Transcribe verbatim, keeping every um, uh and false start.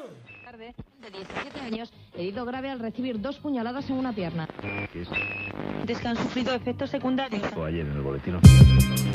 De diecisiete años, herido grave al recibir dos puñaladas en una pierna. ¿Qué es? Que han sufrido efectos secundarios. Ayer en el boletín oficial.